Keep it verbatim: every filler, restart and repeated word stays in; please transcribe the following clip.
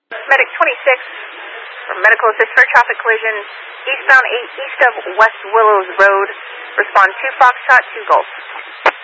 Medic twenty-six, from medical assist for traffic collision, eastbound eight east of West Willows Road. Respond to Foxtrot, two Golf.